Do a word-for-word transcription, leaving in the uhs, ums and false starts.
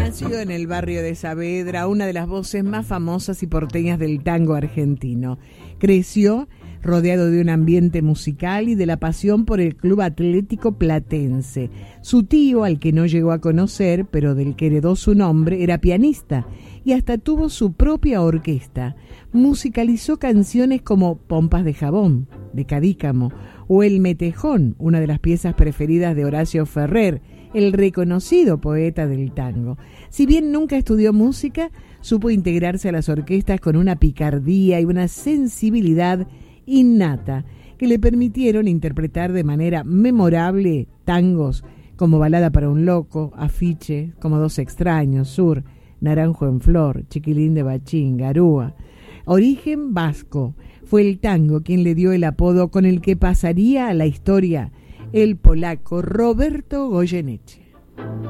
Nació en el barrio de Saavedra, una de las voces más famosas y porteñas del tango argentino. Creció rodeado de un ambiente musical y de la pasión por el Club Atlético Platense. Su tío, al que no llegó a conocer, pero del que heredó su nombre, era pianista y hasta tuvo su propia orquesta. Musicalizó canciones como Pompas de Jabón, de Cadícamo, o El Metejón, una de las piezas preferidas de Horacio Ferrer, el reconocido poeta del tango. Si bien nunca estudió música, supo integrarse a las orquestas con una picardía y una sensibilidad innata que le permitieron interpretar de manera memorable tangos como Balada para un Loco, Afiche, Como Dos Extraños, Sur, Naranjo en Flor, Chiquilín de Bachín, Garúa. Origen vasco, fue el tango quien le dio el apodo con el que pasaría a la historia, el polaco Roberto Goyeneche.